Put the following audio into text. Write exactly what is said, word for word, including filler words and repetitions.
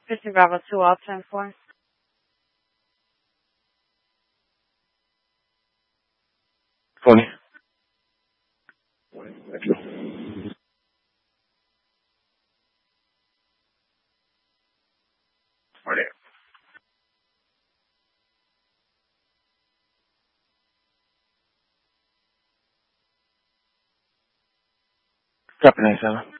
Fifteen Bravo two, all ten four. Funny. Thank you. Funny. Copy nine seven.